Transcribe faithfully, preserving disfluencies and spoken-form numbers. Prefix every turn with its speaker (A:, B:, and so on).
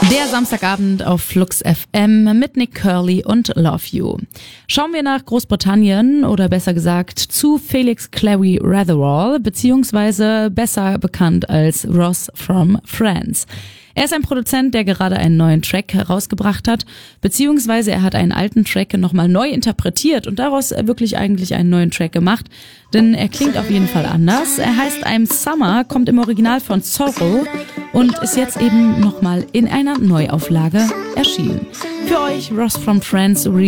A: Der Samstagabend auf Flux F M mit Nick Curly und Love You. Schauen wir nach Großbritannien oder besser gesagt zu Felix Clary Ratherall, beziehungsweise besser bekannt als Ross from Friends. Er ist ein Produzent, der gerade einen neuen Track herausgebracht hat, beziehungsweise er hat einen alten Track nochmal neu interpretiert und daraus wirklich eigentlich einen neuen Track gemacht, denn er klingt auf jeden Fall anders. Er heißt I'm Summer, kommt im Original von Zorro und ist jetzt eben nochmal in einer Neuauflage erschienen. Für euch Ross from Friends